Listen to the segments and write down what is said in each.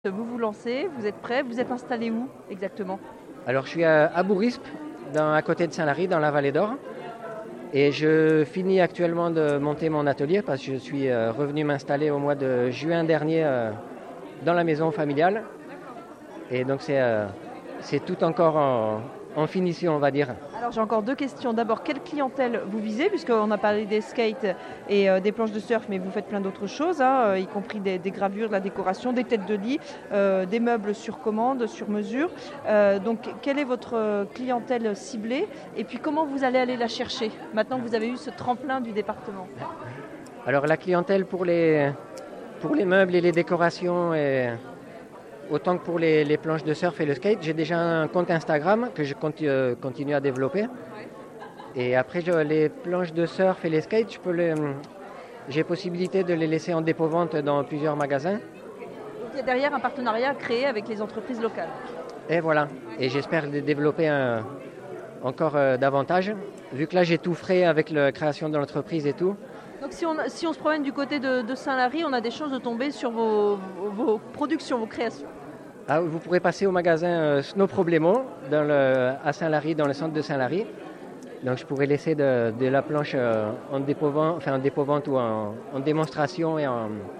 Vous vous lancez, vous êtes prêt, vous êtes installé où exactement? Alors, je suis à Bourispe, à côté de Saint-Lary, dans la Vallée d'Or. Et je finis actuellement de monter mon atelier parce que je suis revenu m'installer au mois de juin dernier dans la maison familiale. Et donc, c'est tout encore en finition, on va dire. Alors j'ai encore deux questions. D'abord, quelle clientèle vous visez? Puisqu'on a parlé des skates et des planches de surf, mais vous faites plein d'autres choses, y compris des gravures, de la décoration, des têtes de lit, des meubles sur commande, sur mesure. Donc quelle est votre clientèle ciblée? Et puis comment vous allez aller la chercher maintenant que vous avez eu ce tremplin du département? Alors, la clientèle pour les meubles et les décorations et autant que pour les planches de surf et le skate, j'ai déjà un compte Instagram que je continue à développer. Et après, les planches de surf et les skates, j'ai possibilité de les laisser en dépôt-vente dans plusieurs magasins. Donc il y a derrière un partenariat créé avec les entreprises locales. Et voilà. Et j'espère les développer encore davantage. Vu que là, j'ai tout frais avec la création de l'entreprise et tout. Donc si on se promène du côté de Saint-Lary, on a des chances de tomber sur vos productions, vos créations. Ah, vous pourrez passer au magasin Snow Problemo à Saint-Lary, dans le centre de Saint-Lary. Donc je pourrais laisser de la planche en dépôt-vente ou en démonstration et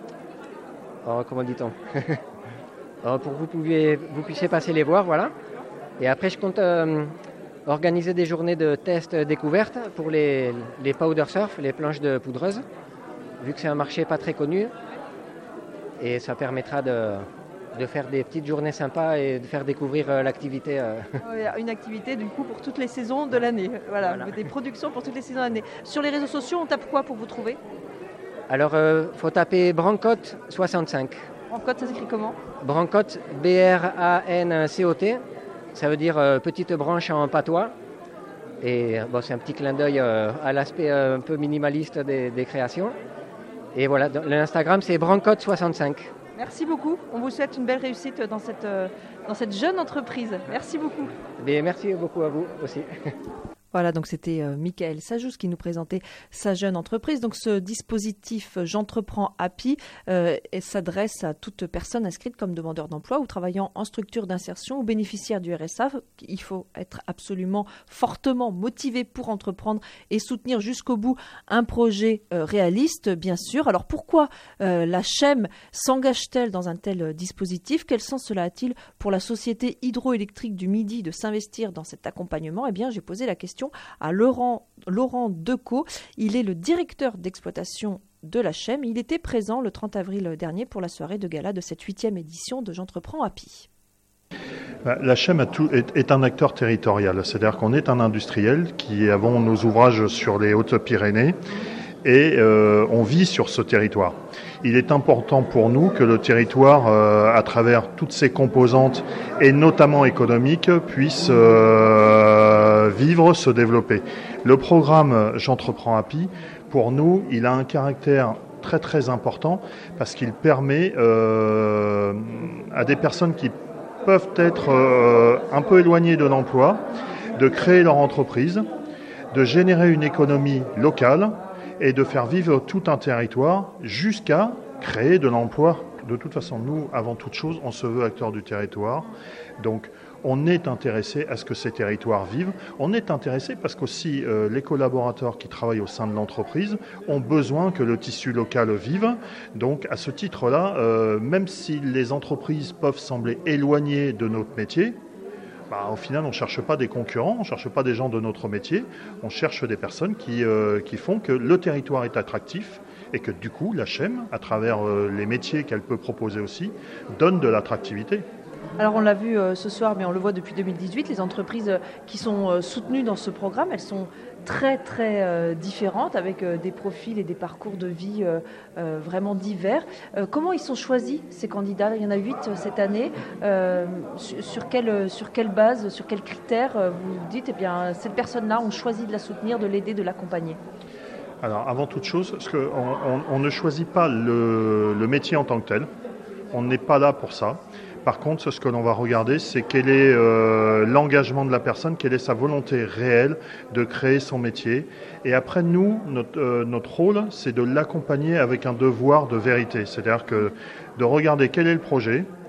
comment dit-on pour que vous puissiez passer les voir, voilà. Et après, je compte organiser des journées de tests découvertes pour les powder surf, les planches de poudreuse, vu que c'est un marché pas très connu. Et ça permettra de faire des petites journées sympas et de faire découvrir l'activité. Une activité du coup pour toutes les saisons de l'année. Voilà. Des productions pour toutes les saisons de l'année. Sur les réseaux sociaux, on tape quoi pour vous trouver? Alors, faut taper Brancote 65. Brancote, ça s'écrit comment? Brancote, B-R-A-N-C-O-T. Ça veut dire petite branche en patois. Et c'est un petit clin d'œil à l'aspect un peu minimaliste des créations. Et voilà, l'Instagram, c'est Brancote 65. Merci beaucoup. On vous souhaite une belle réussite dans cette jeune entreprise. Merci beaucoup. Et merci beaucoup à vous aussi. Voilà, donc c'était Michael Sajous qui nous présentait sa jeune entreprise. Donc ce dispositif J'entreprends Happy s'adresse à toute personne inscrite comme demandeur d'emploi ou travaillant en structure d'insertion ou bénéficiaire du RSA. Il faut être absolument fortement motivé pour entreprendre et soutenir jusqu'au bout un projet réaliste, bien sûr. Alors pourquoi la CHEM s'engage-t-elle dans un tel dispositif? Quel sens cela a-t-il pour la Société hydroélectrique du Midi de s'investir dans cet accompagnement? Eh bien, j'ai posé la question à Laurent Decaux. Il est le directeur d'exploitation de la CHEM. Il était présent le 30 avril dernier pour la soirée de gala de cette 8e édition de J'entreprends Happy. La CHEM est un acteur territorial, c'est-à-dire qu'on est un industriel qui avons nos ouvrages sur les Hautes-Pyrénées et on vit sur ce territoire. Il est important pour nous que le territoire, à travers toutes ses composantes et notamment économiques, puisse vivre, se développer. Le programme J'entreprends Happy, pour nous, il a un caractère très très important parce qu'il permet à des personnes qui peuvent être un peu éloignées de l'emploi de créer leur entreprise, de générer une économie locale et de faire vivre tout un territoire jusqu'à créer de l'emploi. De toute façon, nous, avant toute chose, on se veut acteur du territoire. Donc, on est intéressé à ce que ces territoires vivent. On est intéressé parce qu'aussi les collaborateurs qui travaillent au sein de l'entreprise ont besoin que le tissu local vive. Donc, à ce titre-là, même si les entreprises peuvent sembler éloignées de notre métier, au final, on ne cherche pas des concurrents, on ne cherche pas des gens de notre métier, on cherche des personnes qui font que le territoire est attractif et que du coup, la CHEM, à travers les métiers qu'elle peut proposer aussi, donne de l'attractivité. Alors on l'a vu ce soir, mais on le voit depuis 2018, les entreprises qui sont soutenues dans ce programme, elles sont très très différentes avec des profils et des parcours de vie vraiment divers. Comment ils sont choisis ces candidats? Il y en a 8 cette année. Sur quelle base, sur quels critères vous dites cette personne-là, on choisit de la soutenir, de l'aider, de l'accompagner? Alors avant toute chose, on ne choisit pas le métier en tant que tel. On n'est pas là pour ça. Par contre, ce que l'on va regarder, c'est quel est l'engagement de la personne, quelle est sa volonté réelle de créer son métier. Et après, nous, notre rôle, c'est de l'accompagner avec un devoir de vérité. C'est-à-dire que de regarder quel est le projet,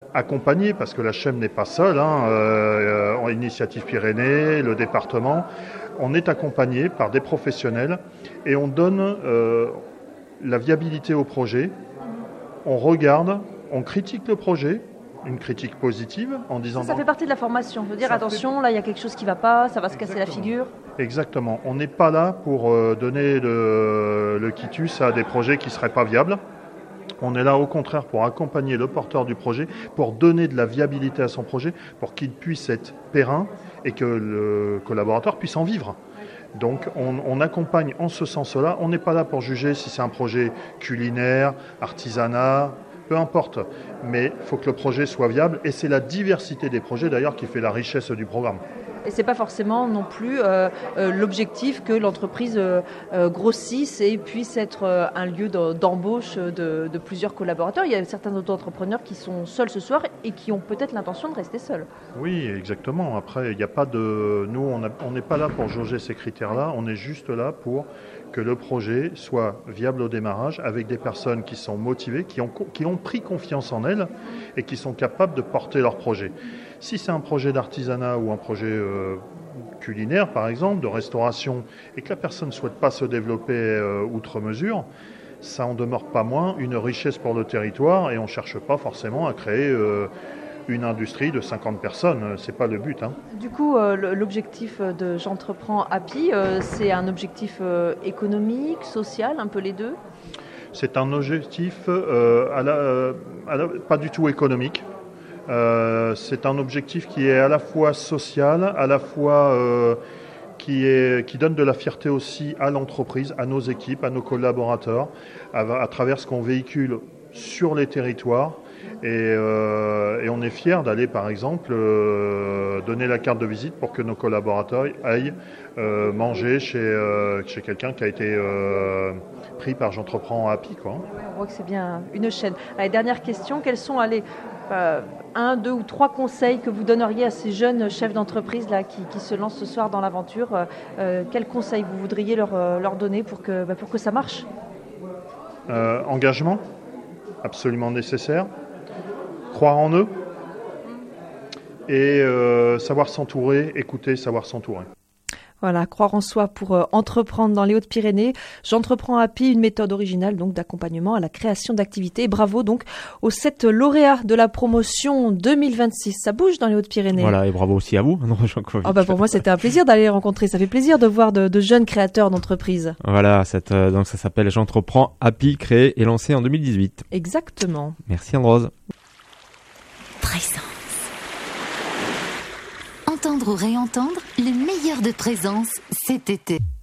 accompagné, parce que la CHEM n'est pas seule, Initiative Pyrénées, le département, on est accompagné par des professionnels et on donne la viabilité au projet, on regarde, on critique le projet, une critique positive en disant... Ça fait partie de la formation, de dire attention, là il y a quelque chose qui ne va pas, ça va se casser la figure. Exactement, on n'est pas là pour donner le quitus à des projets qui ne seraient pas viables. On est là au contraire pour accompagner le porteur du projet, pour donner de la viabilité à son projet, pour qu'il puisse être périn et que le collaborateur puisse en vivre. Donc on accompagne en ce sens-là. On n'est pas là pour juger si c'est un projet culinaire, artisanat, peu importe. Mais il faut que le projet soit viable et c'est la diversité des projets d'ailleurs qui fait la richesse du programme. Et c'est pas forcément non plus l'objectif que l'entreprise grossisse et puisse être un lieu d'embauche de plusieurs collaborateurs. Il y a certains auto-entrepreneurs qui sont seuls ce soir et qui ont peut-être l'intention de rester seuls. Oui, exactement. Après, il n'y a pas de... Nous, on n'est pas là pour jauger ces critères-là. On est juste là pour que le projet soit viable au démarrage avec des personnes qui sont motivées, qui ont pris confiance en elles et qui sont capables de porter leur projet. Si c'est un projet d'artisanat ou un projet culinaire, par exemple, de restauration, et que la personne ne souhaite pas se développer outre mesure, ça en demeure pas moins une richesse pour le territoire et on ne cherche pas forcément à créer une industrie de 50 personnes. Ce n'est pas le but. Du coup, l'objectif de J'entreprends Happy, c'est un objectif économique, social, un peu les deux ? C'est un objectif pas du tout économique. C'est un objectif qui est à la fois social, à la fois qui donne de la fierté aussi à l'entreprise, à nos équipes, à nos collaborateurs, à travers ce qu'on véhicule sur les territoires. Et on est fiers d'aller, par exemple, donner la carte de visite pour que nos collaborateurs aillent manger chez quelqu'un qui a été pris par J'entreprends Happy, quoi. On voit que c'est bien une chaîne. Allez, dernière question, quels sont un, deux ou trois conseils que vous donneriez à ces jeunes chefs d'entreprise là, qui se lancent ce soir dans l'aventure? Quels conseils vous voudriez leur donner pour que ça marche? Engagement, absolument nécessaire. Croire en eux et savoir s'entourer, écouter, savoir s'entourer. Voilà, croire en soi pour entreprendre dans les Hautes-Pyrénées. J'entreprends Happy, une méthode originale donc d'accompagnement à la création d'activités. Et bravo donc aux 7 lauréats de la promotion 2026. Ça bouge dans les Hautes-Pyrénées. Voilà, et bravo aussi à vous. Pour moi, c'était un plaisir d'aller les rencontrer. Ça fait plaisir de voir de jeunes créateurs d'entreprises. Voilà, donc ça s'appelle J'entreprends Happy, créé et lancé en 2018. Exactement. Merci Anne-Rose. Présence. Entendre ou réentendre le meilleur de Présence cet été.